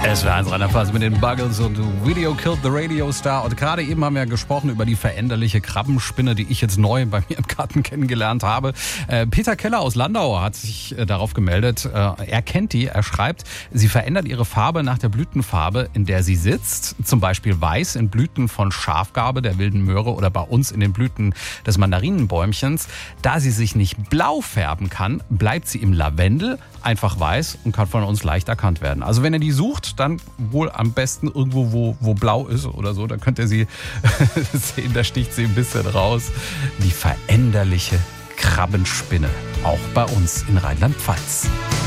Es war eins reiner Phase mit den Buggles und Video Killed the Radio Star. Und gerade eben haben wir gesprochen über die veränderliche Krabbenspinne, die ich jetzt neu bei mir im Garten kennengelernt habe. Peter Keller aus Landau hat sich darauf gemeldet. Er kennt die. Er schreibt, sie verändert ihre Farbe nach der Blütenfarbe, in der sie sitzt. Zum Beispiel weiß in Blüten von Schafgarbe, der wilden Möhre oder bei uns in den Blüten des Mandarinenbäumchens. Da sie sich nicht blau färben kann, bleibt sie im Lavendel einfach weiß und kann von uns leicht erkannt werden. Also wenn ihr die sucht, dann wohl am besten irgendwo, wo blau ist oder so. Da könnt ihr sie sehen, da sticht sie ein bisschen raus. Die veränderliche Krabbenspinne, auch bei uns in Rheinland-Pfalz.